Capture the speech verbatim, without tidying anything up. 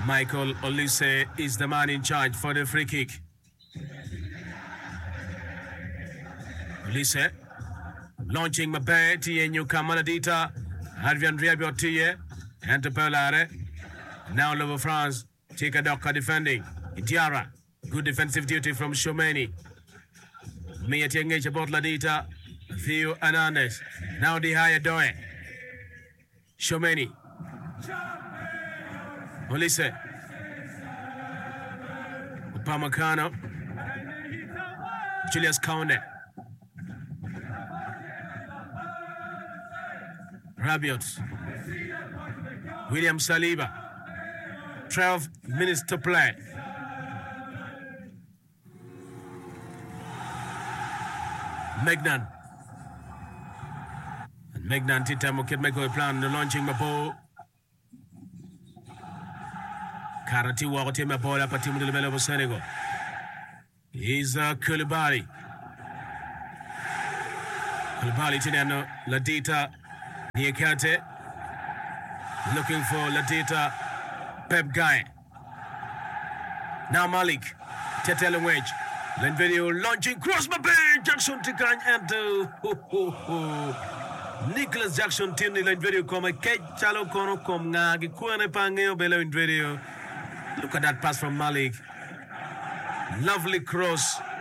Michael Olise is the man in charge for the free kick. Olise launching Mabe, Tie Nyuka Maladita, Adrian Riabio Tie, Antepelare. Now Lovo France, Tika Doka defending. Itiara, good defensive duty from Shomeni. Mia Tiengage about Ladita, Theo Anandes. Now the higher Doe. Shomeni. Olise. Upamecano. Julius Kounde. Rabiot. William Saliba. twelve minutes to play. Megnan. And Megnan Tita Mokit Meko plan the launching Mapo. Karati Wakati Mapola Patimu de Belo Senegal. He's uh, Koulibaly. Koulibaly Tinano Ladita Niakate. Looking for Ladita Pep Guy. Now Malik. Tetele Wedge. Then video launching cross my bench. Jackson Tikan and Nicholas Jackson Tini line video come Kate Chalo Kono Kom Nagi Kuane Pangeo Belo in video. Look at that pass from Malik. Lovely cross.